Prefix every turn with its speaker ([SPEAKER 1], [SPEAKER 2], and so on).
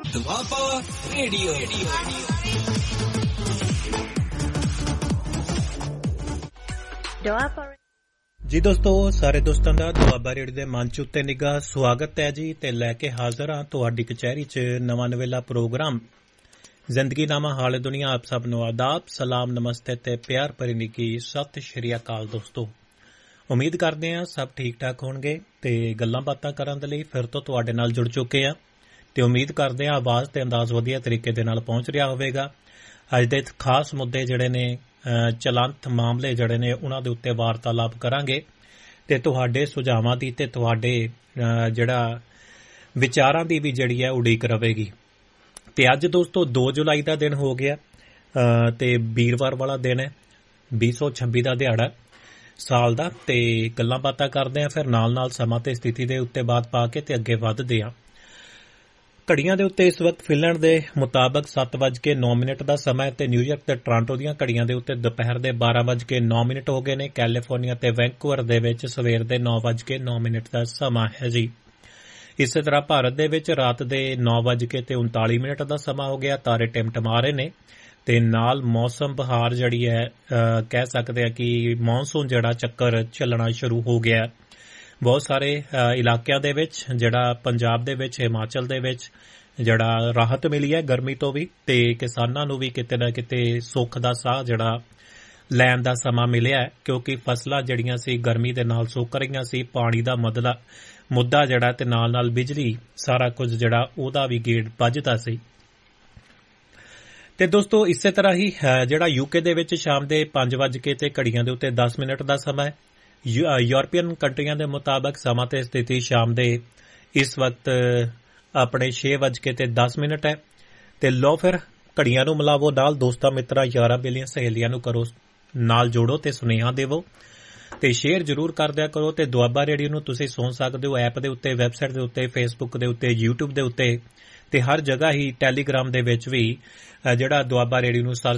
[SPEAKER 1] Doaba radio.
[SPEAKER 2] ਜੀ ਦੋਸਤੋ, ਸਾਰੇ ਦੋਸਤਾਂ ਦਾ ਦੁਆਬਾ ਰੇਡੀਓ ਦੇ ਮੰਚ ਉੱਤੇ ਨਿੱਘਾ ਸਵਾਗਤ ਹੈ ਜੀ। ਤੇ ਲੈ ਕੇ ਹਾਜ਼ਰ ਹਾਂ ਤੁਹਾਡੀ ਕਚਹਿਰੀ 'ਚ ਨਵਾਂ ਨਵੇਲਾ ਪ੍ਰੋਗਰਾਮ ਜ਼ਿੰਦਗੀਨਾਮਾ ਹਾਲੇ ਦੁਨੀਆ। ਆਪ ਸਭ ਨੂੰ ਆਦਾਬ, ਸਲਾਮ, ਨਮਸਤੇ ਤੇ ਪਿਆਰ ਭਰੀ ਨਿੱਘੀ ਸਤਿ ਸ਼੍ਰੀ ਅਕਾਲ ਦੋਸਤੋ। ਉਮੀਦ ਕਰਦੇ ਹਾਂ ਸਭ ਠੀਕ ਠਾਕ ਹੋਣਗੇ ਤੇ ਗੱਲਾਂ ਬਾਤਾਂ ਕਰਨ ਦੇ ਲਈ ਫਿਰ ਤੋਂ ਤੁਹਾਡੇ ਨਾਲ ਜੁੜ ਚੁੱਕੇ ਹਾਂ ਤੇ ਉਮੀਦ ਕਰਦੇ ਹਾਂ ਆਵਾਜ਼ ਤੇ ਅੰਦਾਜ਼ ਵਧੀਆ ਤਰੀਕੇ ਦੇ ਨਾਲ ਪਹੁੰਚ ਰਿਹਾ ਹੋਵੇਗਾ। ਅੱਜ ਦੇ ਖਾਸ ਮੁੱਦੇ ਜਿਹੜੇ ਨੇ, ਚਲੰਤ ਮਾਮਲੇ ਜਿਹੜੇ ਨੇ, ਉਹਨਾਂ ਦੇ ਉੱਤੇ ਵਾਰਤਾਲਾਪ ਕਰਾਂਗੇ ਤੇ ਤੁਹਾਡੇ ਸੁਝਾਵਾਂ ਦੀ ਤੇ ਤੁਹਾਡੇ ਜਿਹੜਾ ਵਿਚਾਰਾਂ ਦੀ ਵੀ ਜਿਹੜੀ ਹੈ ਉਡੀਕ ਰਹੇਗੀ। ਤੇ ਅੱਜ ਦੋਸਤੋ 2 ਜੁਲਾਈ ਦਾ ਦਿਨ ਹੋ ਗਿਆ ਤੇ ਵੀਰਵਾਰ ਵਾਲਾ ਦਿਨ ਹੈ, 226 ਦਾ ਦਿਹਾੜਾ ਸਾਲ ਦਾ। ਤੇ ਗੱਲਾਂ ਬਾਤਾਂ ਕਰਦੇ ਹਾਂ, ਫਿਰ ਨਾਲ ਸਮਾਂ ਤੇ ਸਥਿਤੀ ਦੇ ਉੱਤੇ ਬਾਤ ਪਾ ਕੇ ਤੇ ਅੱਗੇ ਵੱਧਦੇ ਹਾਂ। ਘੜੀਆਂ ਦੇ ਉੱਤੇ ਇਸ ਵਕਤ ਫਿਨਲੈਂਡ ਦੇ ਮੁਤਾਬਕ 7:09 ਦਾ ਸਮਾਂ ਹੈ ਤੇ ਨਿਊਯਾਰਕ ਤੇ ਟੋਰਾਂਟੋ ਦੀਆਂ ਘੜੀਆਂ ਦੇ ਉੱਤੇ ਦੁਪਹਿਰ ਦੇ 12:09 ਹੋ ਗਏ ਨੇ। ਕੈਲੀਫੋਰਨੀਆ ਤੇ ਵੈਂਕੂਵਰ ਦੇ ਵਿੱਚ ਸਵੇਰ ਦੇ 9:09 ਦਾ ਸਮਾਂ ਹੈ ਜੀ। ਇਸੇ ਤਰ੍ਹਾਂ ਭਾਰਤ ਦੇ ਵਿੱਚ ਰਾਤ ਦੇ 9:39 ਦਾ ਸਮਾਂ ਹੋ ਗਿਆ। ਤਾਰੇ ਟਿਮਟਮਾ ਰਹੇ ਨੇ ਤੇ ਨਾਲ ਮੌਸਮ ਬਹਾਰ ਜਿਹੜੀ ਹੈ, ਕਹਿ ਸਕਦੇ ਆ ਕਿ ਮੌਨਸੂਨ ਜਿਹੜਾ ਚੱਕਰ ਚੱਲਣਾ ਸ਼ੁਰੂ ਹੋ ਗਿਆ। ਬਹੁਤ ਸਾਰੇ ਇਲਾਕਿਆਂ ਦੇ ਵਿੱਚ, ਜਿਹੜਾ ਪੰਜਾਬ ਦੇ ਵਿੱਚ, ਹਿਮਾਚਲ ਦੇ ਵਿੱਚ ਜਿਹੜਾ ਰਾਹਤ ਮਿਲੀ ਹੈ ਗਰਮੀ ਤੋਂ ਵੀ, ਤੇ ਕਿਸਾਨਾਂ ਨੂੰ ਵੀ ਕਿਤੇ ਨਾ ਕਿਤੇ ਸੁੱਖ ਦਾ ਸਾਹ ਜਿਹੜਾ ਲੈਣ ਦਾ ਸਮਾਂ ਮਿਲਿਆ, ਕਿਉਂਕਿ ਫਸਲਾਂ ਜਿਹੜੀਆਂ ਸੀ ਗਰਮੀ ਦੇ ਨਾਲ ਸੁੱਕ ਰਹੀਆਂ ਸੀ। ਪਾਣੀ ਦਾ ਮੁੱਦਾ ਜਿਹੜਾ ਤੇ ਨਾਲ ਬਿਜਲੀ, ਸਾਰਾ ਕੁਝ ਜਿਹੜਾ ਉਹਦਾ ਵੀ ਗੇੜ ਵੱਜਦਾ ਸੀ। ਤੇ ਦੋਸਤੋ ਇਸੇ ਤਰ੍ਹਾਂ ਹੀ ਜਿਹੜਾ ਯੂਕੇ ਦੇ ਵਿੱਚ ਸ਼ਾਮ ਦੇ 5 ਤੇ ਘੜੀਆਂ ਦੇ ਉੱਤੇ 10 ਦਾ ਸਮਾਂ ਹੈ। ਯੂਰਪੀਅਨ ਕੰਟਰੀਆਂ ਦੇ ਮੁਤਾਬਕ ਸਮਾਂ ਤੇ ਸਥਿਤੀ ਸ਼ਾਮ ਦੇ ਇਸ ਵਕਤ ਆਪਣੇ 6:10 ਹੈ। ਤੇ ਲੋ ਫਿਰ ਘੜੀਆਂ ਨੂੰ ਮਿਲਾਵੋ ਨਾਲ, ਦੋਸਤਾਂ ਮਿੱਤਰਾਂ ਯਾਰਾਂ ਬੇਲੀਆਂ ਸਹੇਲੀਆਂ ਨੂੰ ਕਰੋ ਨਾਲ ਜੋੜੋ ਤੇ ਸੁਨੇਹਾ ਦੇਵੋ ਤੇ ਸ਼ੇਅਰ ਜ਼ਰੂਰ ਕਰ ਦਿਆ ਕਰੋ। ਤੇ ਦੁਆਬਾ ਰੇਡੀਓ ਨੂੰ ਤੁਸੀਂ ਸੁਣ ਸਕਦੇ ਹੋ ਐਪ ਦੇ ਉੱਤੇ, ਵੈਬਸਾਈਟ ਦੇ ਉੱਤੇ, ਫੇਸਬੁੱਕ ਦੇ ਉੱਤੇ, YouTube ਦੇ ਉੱਤੇ ਤੇ ਹਰ ਜਗ੍ਹਾ ਹੀ। ਟੈਲੀਗ੍ਰਾਮ ਦੇ ਵਿੱਚ ਵੀ ਜਿਹੜਾ ਦੁਆਬਾ ਰੇਡੀਓ ਨੂੰ ਸਰਚ